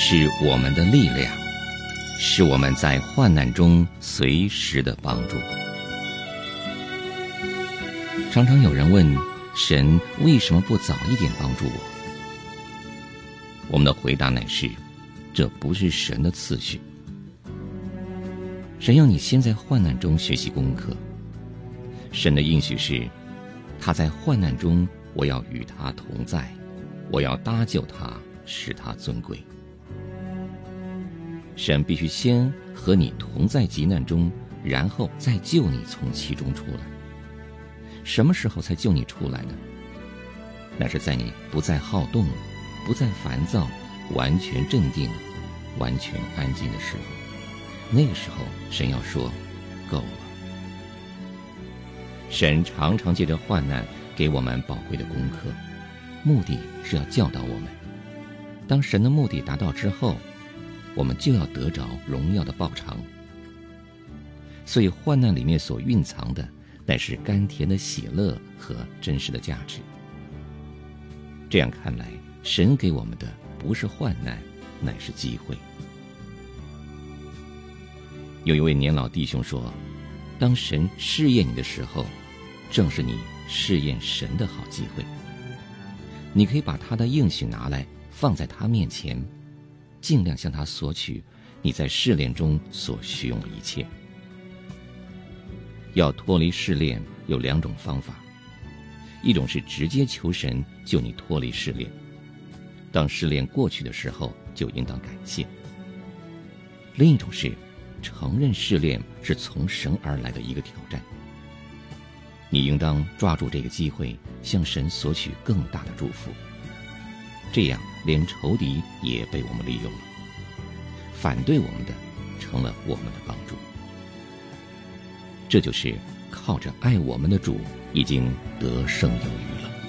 是我们的力量，是我们在患难中随时的帮助。常常有人问，神为什么不早一点帮助我？我们的回答乃是，这不是神的次序。神要你先在患难中学习功课。神的应许是，他在患难中，我要与他同在，我要搭救他，使他尊贵。神必须先和你同在急难中，然后再救你从其中出来。什么时候才救你出来呢？那是在你不再好动，不再烦躁，完全镇定，完全安静的时候。那个时候，神要说，够了。神常常借着患难给我们宝贵的功课，目的是要教导我们。当神的目的达到之后，我们就要得着荣耀的报偿。所以患难里面所蕴藏的，乃是甘甜的喜乐和真实的价值。这样看来，神给我们的不是患难，乃是机会。有一位年老弟兄说，当神试验你的时候，正是你试验神的好机会。你可以把他的应许拿来放在他面前，尽量向他索取你在试炼中所需用的一切。要脱离试炼有两种方法，一种是直接求神救你脱离试炼，当试炼过去的时候就应当感谢。另一种是承认试炼是从神而来的一个挑战，你应当抓住这个机会，向神索取更大的祝福。这样连仇敌也被我们利用了，反对我们的成了我们的帮助。这就是靠着爱我们的主已经得胜有余。